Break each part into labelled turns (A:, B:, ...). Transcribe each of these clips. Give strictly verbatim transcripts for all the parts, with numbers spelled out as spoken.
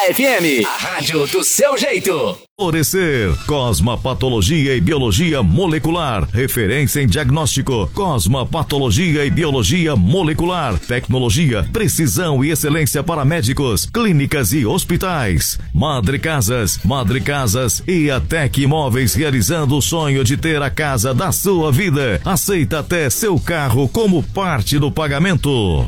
A: F M, a rádio do seu jeito.
B: Florescer, Cosma Patologia e Biologia Molecular, referência em diagnóstico, Cosma Patologia e Biologia Molecular, tecnologia, precisão e excelência para médicos, clínicas e hospitais. Madre Casas, Madre Casas e a Tec Imóveis, realizando o sonho de ter a casa da sua vida. Aceita até seu carro como parte do pagamento.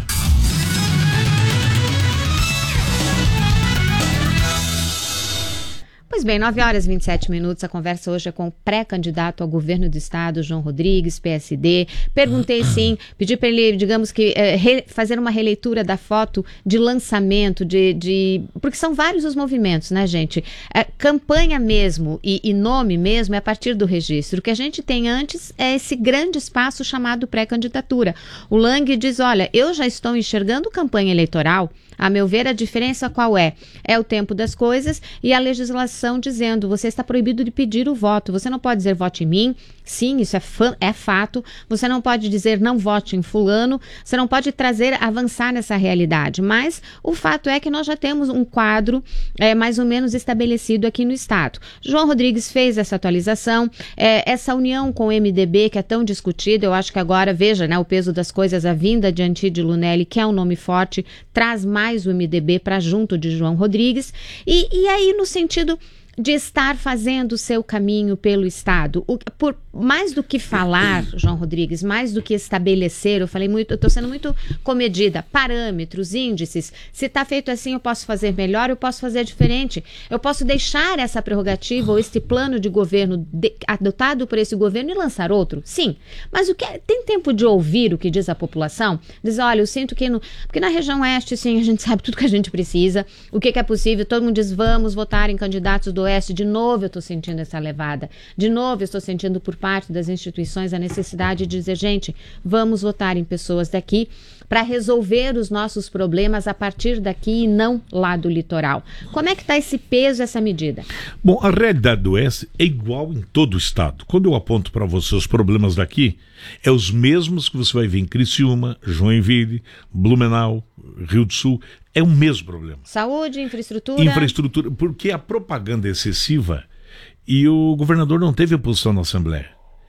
C: Pois bem, nove horas e vinte e sete minutos, a conversa hoje é com o pré-candidato ao governo do estado, João Rodrigues, P S D. Perguntei sim, pedi para ele, digamos que, é, re, fazer uma releitura da foto de lançamento, de, de porque são vários os movimentos, né, gente? É, campanha mesmo e, e nome mesmo é a partir do registro. O que a gente tem antes é esse grande espaço chamado pré-candidatura. O Lang diz, olha, eu já estou enxergando campanha eleitoral. A meu ver, a diferença qual é? É o tempo das coisas e a legislação dizendo, você está proibido de pedir o voto. Você não pode dizer vote em mim, sim, isso é, fã, é fato. Você não pode dizer não vote em fulano. Você não pode trazer, avançar nessa realidade. Mas o fato é que nós já temos um quadro é, mais ou menos estabelecido aqui no estado. João Rodrigues fez essa atualização. É, essa união com o M D B, que é tão discutida, eu acho que agora, veja, né, o peso das coisas, a vinda de Antídio Lunelli, que é um nome forte, traz mais mais o M D B para junto de João Rodrigues, e, e aí no sentido de estar fazendo o seu caminho pelo estado, o, por mais do que falar, João Rodrigues, mais do que estabelecer, eu falei muito, eu estou sendo muito comedida, parâmetros, índices, se está feito assim eu posso fazer melhor, eu posso fazer diferente, eu posso deixar essa prerrogativa ou este plano de governo de, adotado por esse governo e lançar outro, sim, mas o que é, tem tempo de ouvir o que diz a população? Diz, olha, eu sinto que no, porque na região oeste, sim, a gente sabe tudo que a gente precisa, o que, que é possível, todo mundo diz, vamos votar em candidatos do Oeste, de novo eu estou sentindo essa levada, de novo eu estou sentindo por parte das instituições a necessidade de dizer, gente, vamos votar em pessoas daqui para resolver os nossos problemas a partir daqui e não lá do litoral. Como é que está esse peso, essa medida?
D: Bom, a realidade do Oeste é igual em todo o estado. Quando eu aponto para você os problemas daqui, é os mesmos que você vai ver em Criciúma, Joinville, Blumenau, Rio do Sul, é o mesmo problema.
C: Saúde, infraestrutura...
D: Infraestrutura, porque a propaganda é excessiva e o governador não teve oposição na Assembleia.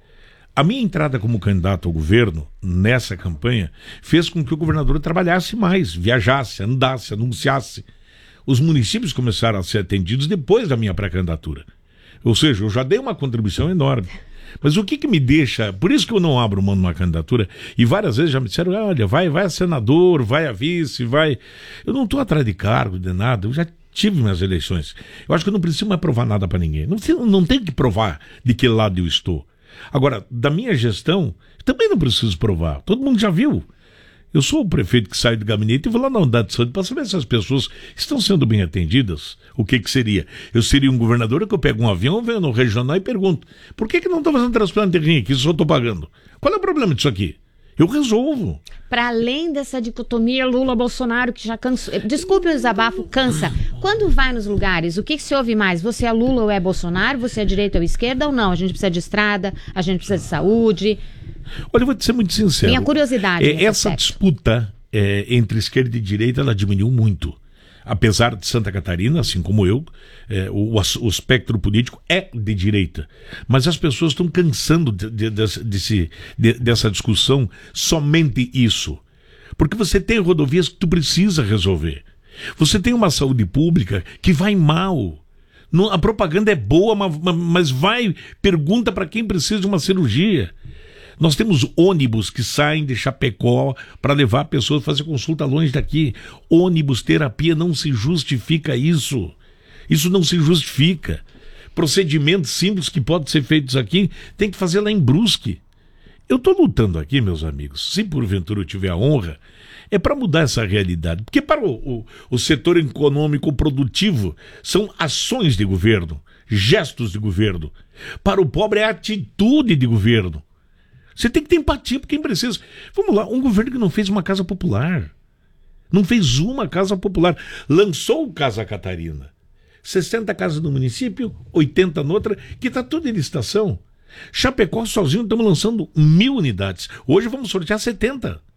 D: A minha entrada como candidato ao governo, nessa campanha, fez com que o governador trabalhasse mais, viajasse, andasse, anunciasse. Os municípios começaram a ser atendidos depois da minha pré-candidatura. Ou seja, eu já dei uma contribuição enorme. Mas o que que me deixa... Por isso que eu não abro mão de uma candidatura. E várias vezes já me disseram, olha, vai, vai a senador, vai a vice, vai... Eu não estou atrás de cargo, de nada. Eu já tive minhas eleições. Eu acho que eu não preciso mais provar nada para ninguém. Não, não tenho que provar de que lado eu estou. Agora, da minha gestão, também não preciso provar. Todo mundo já viu. Eu sou o prefeito que sai do gabinete e vou lá na unidade de saúde para saber se as pessoas estão sendo bem atendidas. O que que seria? Eu seria um governador que eu pego um avião, venho no regional e pergunto, por que que não estou fazendo transplante de rim aqui se eu estou pagando? Qual é o problema disso aqui? Eu resolvo.
C: Para além dessa dicotomia Lula-Bolsonaro, que já cansou... Desculpe o desabafo, cansa. Quando vai nos lugares, o que, que se ouve mais? Você é Lula ou é Bolsonaro? Você é direita ou esquerda ou não? A gente precisa de estrada, a gente precisa de saúde...
D: Olha, eu vou te ser muito sincero.
C: Minha curiosidade.
D: É, essa aspecto. disputa é, entre esquerda e direita, ela diminuiu muito. Apesar de Santa Catarina, assim como eu, é, o, o espectro político é de direita. Mas as pessoas estão cansando de, de, de, de, dessa discussão somente isso. Porque você tem rodovias que tu precisa resolver. Você tem uma saúde pública que vai mal. Não, a propaganda é boa, mas, mas vai, pergunta para quem precisa de uma cirurgia. Nós temos ônibus que saem de Chapecó para levar pessoas a fazer consulta longe daqui. Ônibus terapia, não se justifica isso. Isso não se justifica. Procedimentos simples que podem ser feitos aqui, tem que fazer lá em Brusque. Eu estou lutando aqui, meus amigos, se porventura eu tiver a honra, é para mudar essa realidade. Porque para o, o, o setor econômico produtivo são ações de governo, gestos de governo. Para o pobre é atitude de governo. Você tem que ter empatia por quem precisa. Vamos lá, um governo que não fez uma casa popular. Não fez uma casa popular. Lançou o Casa Catarina. sessenta casas no município, oitenta noutra, que está tudo em licitação. Chapecó sozinho estamos lançando mil unidades. Hoje vamos sortear setenta.